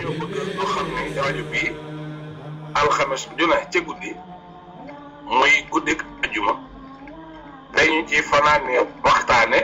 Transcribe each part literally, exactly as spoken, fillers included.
dañoo bëgg ñu xam ne rajo bii alxames ju ne ca guddi muy guddik ajuma dañu ci fanaane waxtaane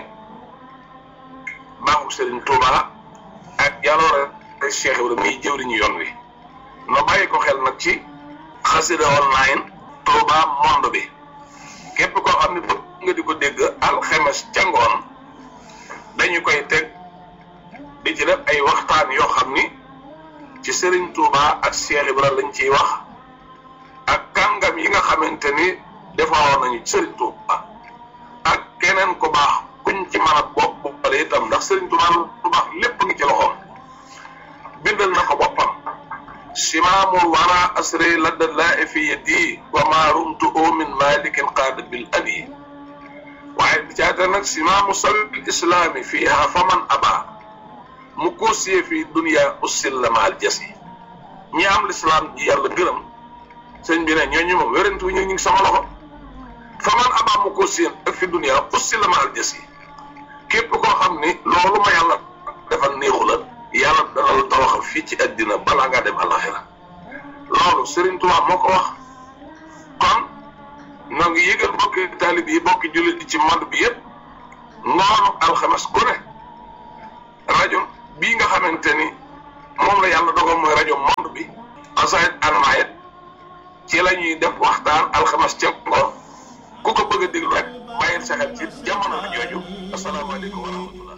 baaxu Serigne Touba ak jaloore Cheikh Ibrahima muy jëwriñu yoon wi no bàyyi ko xel nag ci xasida online Touba monde bi képp koo xam ne bëgg nga di ko dégg alxames ca ngoon dañu koy teg di ci def ay waxtaan yoo xam ni ci Serigne Touba ak Cheikh Ibrahima lañ ciy wax ak kàngam yi nga xamante ni defaroon nañu Serigne Touba ak keneen ku baax kuñ ci mën a bopp boppale itam ndax Serigne Touba lu baax lépp ngi ci loxoom bindal na ko boppam simaamul wara asri ladda laa fi yadi wa ma rumtu min malikin qaada bil adi waaye bi caata nag simaamu sabil islaami fiiha faman aba mu koosiyee fii dunia ussil la maal jas yi ñi am lislaam ji yàlla gërëm sëñ bi ne ñooñu moom wérantu ñu ngi sama loxo faman aba mu koosiyee ak fi dunia ussil la maal jas yi képp koo xam ni loolu ma yàlla defal néexu la yàlla dana la tawaxal fii ci àddina balaa ngaa dem àllaxira loolu Serigne Touba moo ko wax kon noo ngi yëgal bokki taalib yi bokki jullit yi ci monde bi yëpp ngoonu alxames ku ne rajo bii nga xamante ni moom la yàlla dogal mooy rajo monde bi xasaayit anamaayit ci la ñuy def waxtaan alxames ca ngoon ku ko bëgg a déglu rek bàyyil sa xel ci jamono bi jooju asalaamaaleykum wa rahmatullah